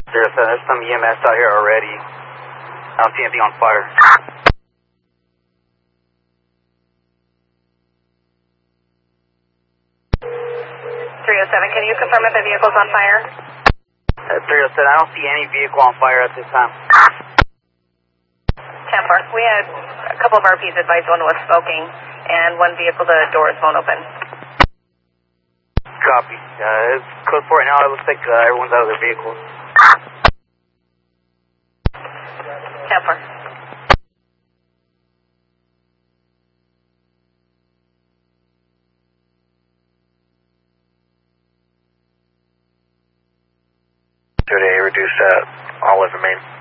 There's some EMS out here already. I don't see anything on fire. 307, can you confirm if the vehicle's on fire? 307, I don't see any vehicle on fire at this time. 10-4, we had a couple of RPs advise one was smoking, and one vehicle, the doors won't open. Copy. It's code for right now. It looks like everyone's out of their vehicles. 10-4. Today reduce Olive and Main.